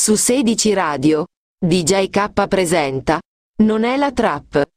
Su 16 Radio, DJ K presenta Non è la trap.